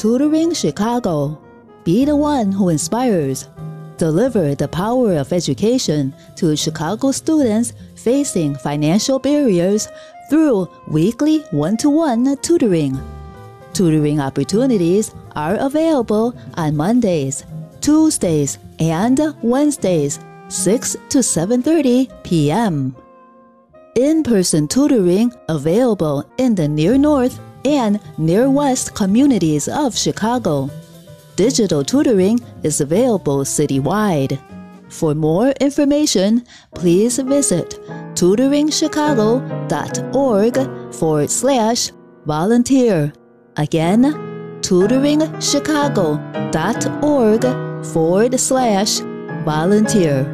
Tutoring Chicago. Be the one who inspires. Deliver the power of education to Chicago students facing financial barriers through weekly one-to-one tutoring. Tutoring opportunities are available on Mondays, Tuesdays, and Wednesdays, 6 to 7:30 p.m. In-person tutoring available in the Near North and Near West communities of Chicago. Digital tutoring is available citywide. For more information, please visit tutoringchicago.org/volunteer. Again, tutoringchicago.org/volunteer.